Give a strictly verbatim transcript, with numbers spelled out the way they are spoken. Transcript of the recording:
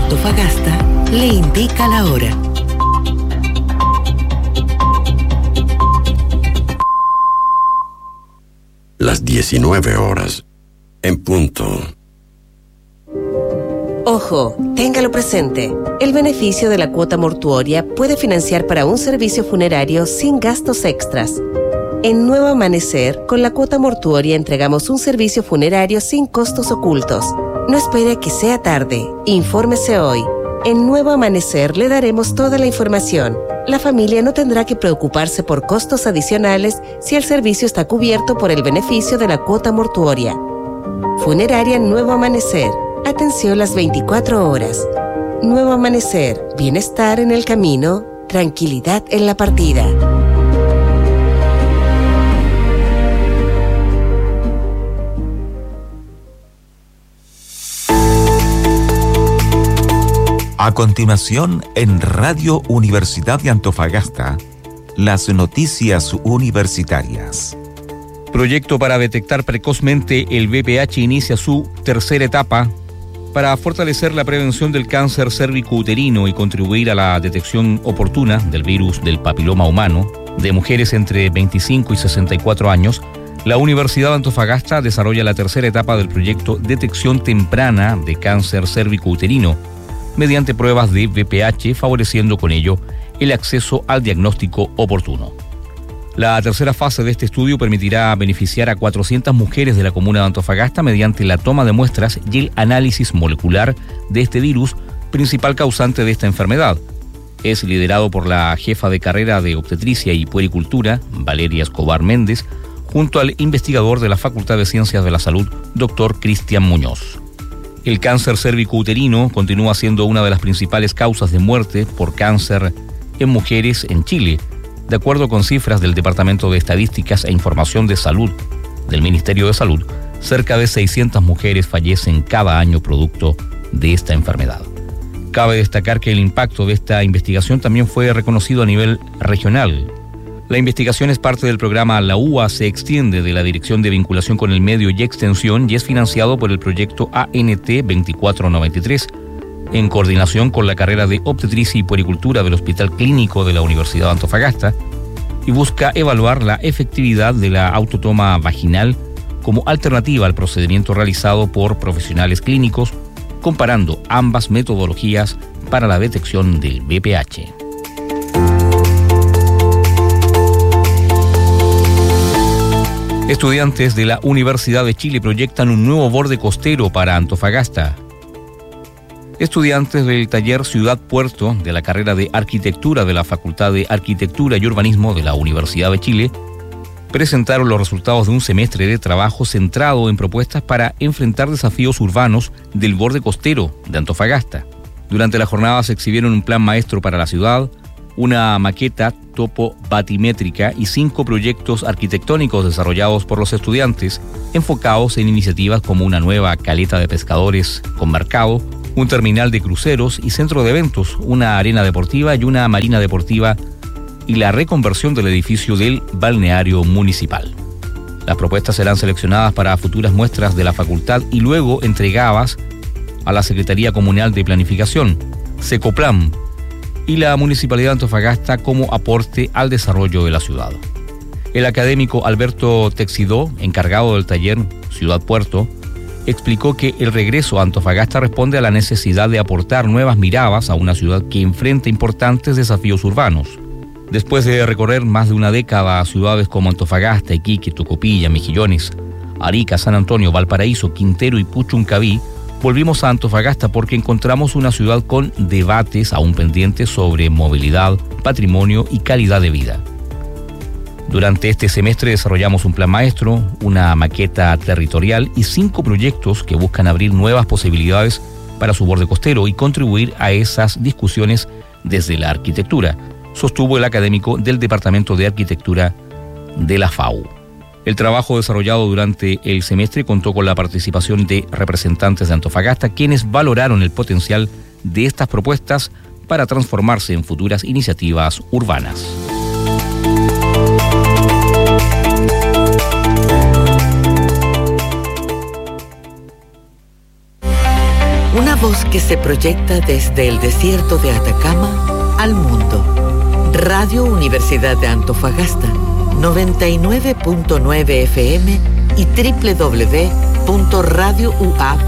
Antofagasta le indica la hora. Las diecinueve horas, en punto. Ojo, téngalo presente. El beneficio de la cuota mortuoria puede financiar para un servicio funerario sin gastos extras. En Nuevo Amanecer, con la cuota mortuoria entregamos un servicio funerario sin costos ocultos. No espere que sea tarde. Infórmese hoy. En Nuevo Amanecer le daremos toda la información. La familia no tendrá que preocuparse por costos adicionales si el servicio está cubierto por el beneficio de la cuota mortuoria. Funeraria Nuevo Amanecer. Atención las veinticuatro horas. Nuevo Amanecer. Bienestar en el camino. Tranquilidad en la partida. A continuación, en Radio Universidad de Antofagasta, las noticias universitarias. Proyecto para detectar precozmente el V I H inicia su tercera etapa para fortalecer la prevención del cáncer cérvico-uterino y contribuir a la detección oportuna del virus del papiloma humano de mujeres entre veinticinco y sesenta y cuatro años. La Universidad de Antofagasta desarrolla la tercera etapa del proyecto Detección Temprana de Cáncer Cérvico-Uterino mediante pruebas de V I H, favoreciendo con ello el acceso al diagnóstico oportuno. La tercera fase de este estudio permitirá beneficiar a cuatrocientas mujeres de la comuna de Antofagasta mediante la toma de muestras y el análisis molecular de este virus, principal causante de esta enfermedad. Es liderado por la jefa de carrera de obstetricia y puericultura, Valeria Escobar Méndez, junto al investigador de la Facultad de Ciencias de la Salud, doctor Cristian Muñoz. El cáncer cérvico-uterino continúa siendo una de las principales causas de muerte por cáncer en mujeres en Chile. De acuerdo con cifras del Departamento de Estadísticas e Información de Salud del Ministerio de Salud, cerca de seiscientas mujeres fallecen cada año producto de esta enfermedad. Cabe destacar que el impacto de esta investigación también fue reconocido a nivel regional. La investigación es parte del programa La U A, se extiende de la Dirección de Vinculación con el Medio y Extensión y es financiado por el proyecto A N T veinticuatro noventa y tres, en coordinación con la carrera de obstetricia y puericultura del Hospital Clínico de la Universidad de Antofagasta, y busca evaluar la efectividad de la autotoma vaginal como alternativa al procedimiento realizado por profesionales clínicos, comparando ambas metodologías para la detección del V I H. Estudiantes de la Universidad de Chile proyectan un nuevo borde costero para Antofagasta. Estudiantes del taller Ciudad Puerto de la carrera de Arquitectura de la Facultad de Arquitectura y Urbanismo de la Universidad de Chile presentaron los resultados de un semestre de trabajo centrado en propuestas para enfrentar desafíos urbanos del borde costero de Antofagasta. Durante la jornada se exhibieron un plan maestro para la ciudad, una maqueta topo-batimétrica y cinco proyectos arquitectónicos desarrollados por los estudiantes, enfocados en iniciativas como una nueva caleta de pescadores con mercado, un terminal de cruceros y centro de eventos, una arena deportiva y una marina deportiva, y la reconversión del edificio del balneario municipal. Las propuestas serán seleccionadas para futuras muestras de la facultad y luego entregadas a la Secretaría Comunal de Planificación, Secoplan, y la Municipalidad de Antofagasta como aporte al desarrollo de la ciudad. El académico Alberto Texidó, encargado del taller Ciudad Puerto, explicó que el regreso a Antofagasta responde a la necesidad de aportar nuevas miradas a una ciudad que enfrenta importantes desafíos urbanos. Después de recorrer más de una década a ciudades como Antofagasta, Iquique, Tocopilla, Mejillones, Arica, San Antonio, Valparaíso, Quintero y Puchuncaví, volvimos a Antofagasta porque encontramos una ciudad con debates aún pendientes sobre movilidad, patrimonio y calidad de vida. Durante este semestre desarrollamos un plan maestro, una maqueta territorial y cinco proyectos que buscan abrir nuevas posibilidades para su borde costero y contribuir a esas discusiones desde la arquitectura, sostuvo el académico del Departamento de Arquitectura de la F A U. El trabajo desarrollado durante el semestre contó con la participación de representantes de Antofagasta, quienes valoraron el potencial de estas propuestas para transformarse en futuras iniciativas urbanas. Una voz que se proyecta desde el desierto de Atacama al mundo. Radio Universidad de Antofagasta, noventa y nueve punto nueve F M y doble u doble u doble u punto radio u a